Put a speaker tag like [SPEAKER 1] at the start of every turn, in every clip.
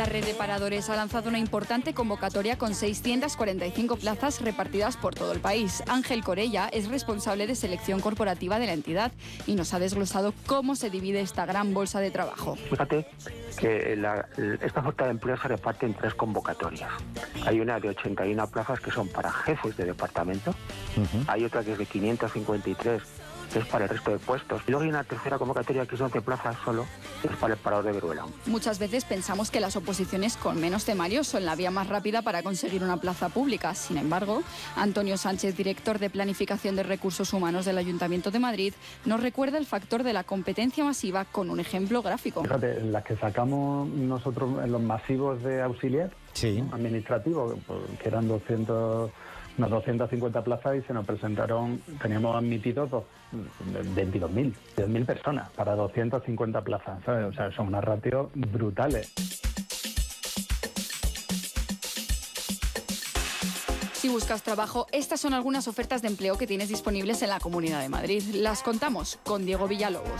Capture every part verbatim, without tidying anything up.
[SPEAKER 1] La red de paradores ha lanzado una importante convocatoria con seiscientas cuarenta y cinco plazas repartidas por todo el país. Ángel Corella es responsable de selección corporativa de la entidad y nos ha desglosado cómo se divide esta gran bolsa de trabajo.
[SPEAKER 2] Fíjate que la, esta oferta de empleo se reparte en tres convocatorias. Hay una de ochenta y una plazas que son para jefes de departamento, uh-huh. Hay otra que es de quinientas cincuenta y tres, que es para el resto de puestos. Y luego hay una tercera convocatoria que es once plazas solo, que es para el parador de Veruela.
[SPEAKER 1] Muchas veces pensamos que las oposiciones con menos temarios son la vía más rápida para conseguir una plaza pública. Sin embargo, Antonio Sánchez, director de Planificación de Recursos Humanos del Ayuntamiento de Madrid, nos recuerda el factor de la competencia masiva con un ejemplo gráfico.
[SPEAKER 3] Fíjate, en las que sacamos nosotros en los masivos de auxiliar, sí, administrativo, que eran doscientos, unas doscientas cincuenta plazas, y se nos presentaron, teníamos admitidos dos, veintidós mil, diez mil personas para doscientas cincuenta plazas, ¿sabes? O sea, son unas ratios brutales.
[SPEAKER 1] Si buscas trabajo, estas son algunas ofertas de empleo que tienes disponibles en la Comunidad de Madrid. Las contamos con Diego Villalobos.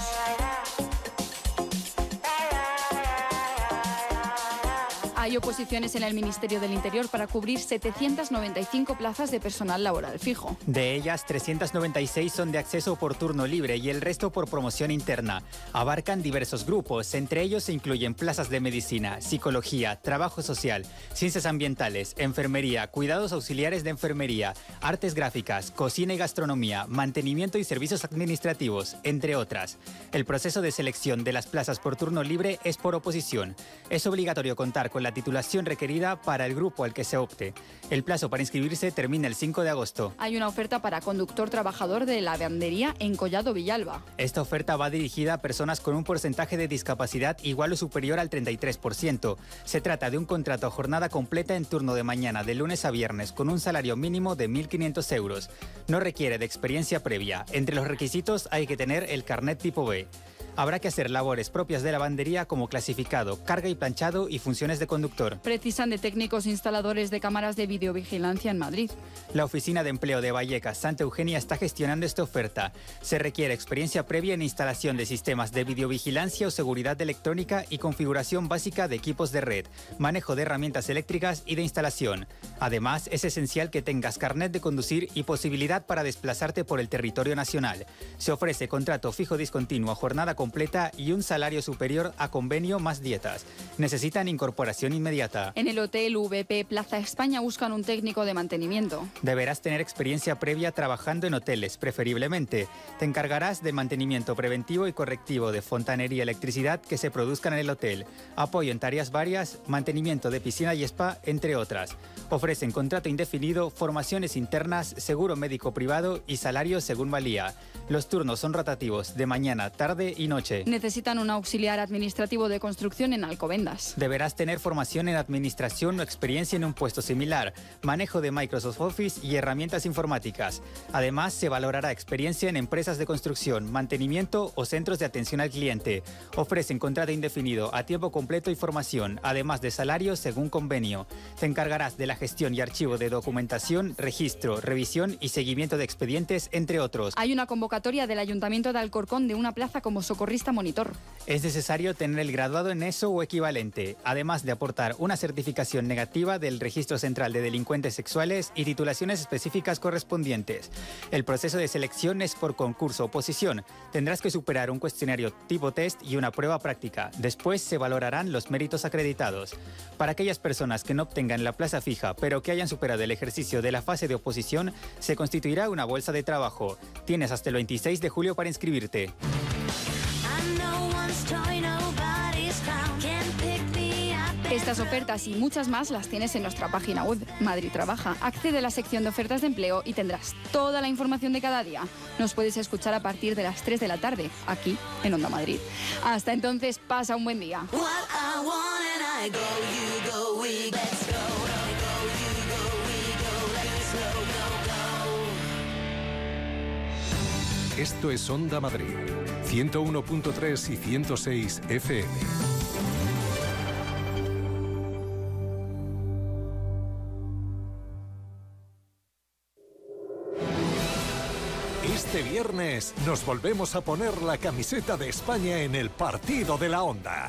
[SPEAKER 1] Hay oposiciones en el Ministerio del Interior para cubrir setecientas noventa y cinco plazas de personal laboral fijo.
[SPEAKER 4] De ellas, trescientas noventa y seis son de acceso por turno libre y el resto por promoción interna. Abarcan diversos grupos, entre ellos se incluyen plazas de medicina, psicología, trabajo social, ciencias ambientales, enfermería, cuidados auxiliares de enfermería, artes gráficas, cocina y gastronomía, mantenimiento y servicios administrativos, entre otras. El proceso de selección de las plazas por turno libre es por oposición. Es obligatorio contar con la titulación requerida para el grupo al que se opte. El plazo para inscribirse termina el cinco de agosto.
[SPEAKER 1] Hay una oferta para conductor trabajador de lavandería en Collado Villalba.
[SPEAKER 4] Esta oferta va dirigida a personas con un porcentaje de discapacidad igual o superior al treinta y tres por ciento. Se trata de un contrato a jornada completa en turno de mañana de lunes a viernes con un salario mínimo de mil quinientos euros. No requiere de experiencia previa. Entre los requisitos hay que tener el carnet tipo B. Habrá que hacer labores propias de lavandería como clasificado, carga y planchado y funciones de conductor.
[SPEAKER 1] Precisan de técnicos instaladores de cámaras de videovigilancia en Madrid.
[SPEAKER 4] La Oficina de Empleo de Vallecas Santa Eugenia está gestionando esta oferta. Se requiere experiencia previa en instalación de sistemas de videovigilancia o seguridad electrónica y configuración básica de equipos de red, manejo de herramientas eléctricas y de instalación. Además, es esencial que tengas carnet de conducir y posibilidad para desplazarte por el territorio nacional. Se ofrece contrato fijo discontinuo a jornada completa completa y un salario superior a convenio más dietas. Necesitan incorporación inmediata.
[SPEAKER 1] En el Hotel V P Plaza España buscan un técnico de mantenimiento.
[SPEAKER 4] Deberás tener experiencia previa trabajando en hoteles, preferiblemente. Te encargarás de mantenimiento preventivo y correctivo de fontanería y electricidad que se produzcan en el hotel, apoyo en tareas varias, mantenimiento de piscina y spa, entre otras. Ofrecen contrato indefinido, formaciones internas, seguro médico privado y salario según valía. Los turnos son rotativos, de mañana, tarde y noche.
[SPEAKER 1] Necesitan un auxiliar administrativo de construcción en Alcobendas.
[SPEAKER 4] Deberás tener formación en administración o experiencia en un puesto similar, manejo de Microsoft Office y herramientas informáticas. Además, se valorará experiencia en empresas de construcción, mantenimiento o centros de atención al cliente. Ofrecen contrato indefinido a tiempo completo y formación, además de salario según convenio. Te encargarás de la gestión y archivo de documentación, registro, revisión y seguimiento de expedientes, entre otros.
[SPEAKER 1] Hay una convocatoria del Ayuntamiento de Alcorcón de una plaza como socorrista monitor.
[SPEAKER 4] Es necesario tener el graduado en eso o equivalente, además de aportar una certificación negativa del Registro Central de Delincuentes Sexuales y titulaciones específicas correspondientes. El proceso de selección es por concurso oposición. Tendrás que superar un cuestionario tipo test y una prueba práctica. Después se valorarán los méritos acreditados. Para aquellas personas que no obtengan la plaza fija, pero que hayan superado el ejercicio de la fase de oposición, se constituirá una bolsa de trabajo. Tienes hasta el veintiséis de julio para inscribirte.
[SPEAKER 1] Estas ofertas y muchas más las tienes en nuestra página web, Madrid Trabaja. Accede a la sección de ofertas de empleo y tendrás toda la información de cada día. Nos puedes escuchar a partir de las tres de la tarde, aquí en Onda Madrid. Hasta entonces, pasa un buen día.
[SPEAKER 5] Esto es Onda Madrid, ciento uno punto tres y ciento seis F M. Este viernes nos volvemos a poner la camiseta de España en el partido de la Onda.